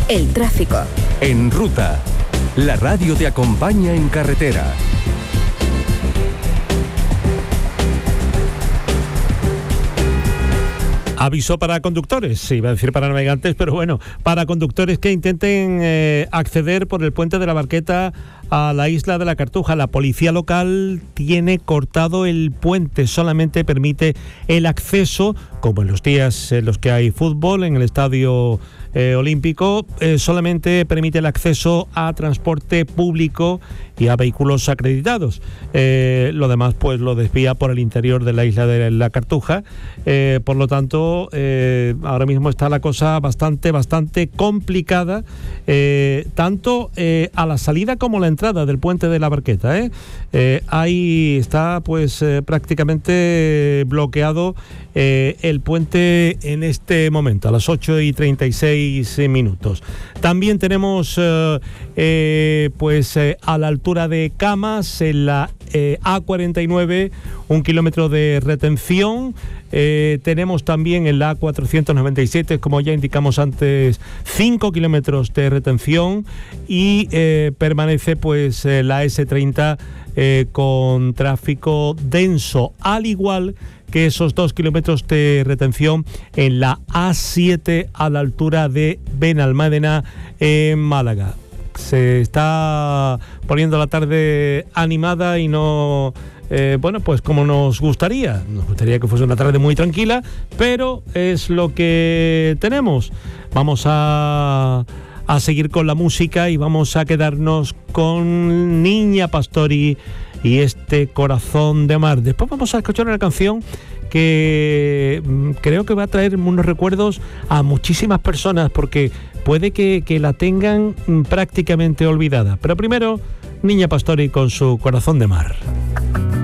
El tráfico. En Ruta, la radio te acompaña en carretera. Aviso para conductores, iba a decir para navegantes, pero bueno, para conductores que intenten acceder por el puente de la Barqueta a la isla de la Cartuja. La policía local tiene cortado el puente, solamente permite el acceso, como en los días en los que hay fútbol en el estadio olímpico, solamente permite el acceso a transporte público y a vehículos acreditados. Lo demás pues lo desvía por el interior de la isla de la Cartuja. Por lo tanto, ahora mismo está la cosa bastante complicada, tanto a la salida como a la entrada del puente de la Barqueta. Ahí está pues prácticamente bloqueado el puente en este momento, a las 8:36 minutos. También tenemos a la altura de Camas, en la A49, 1 kilómetro de retención. Tenemos también en la A497, como ya indicamos antes, 5 kilómetros de retención, y permanece pues la S30 con tráfico denso, al igual que esos 2 kilómetros de retención en la A7 a la altura de Benalmádena en Málaga. Se está poniendo la tarde animada y no... pues como nos gustaría que fuese una tarde muy tranquila, pero es lo que tenemos. Vamos a seguir con la música y vamos a quedarnos con Niña Pastori y este Corazón de Mar. Después vamos a escuchar una canción que creo que va a traer unos recuerdos a muchísimas personas, porque puede que la tengan prácticamente olvidada. Pero primero, Niña Pastori con su Corazón de Mar.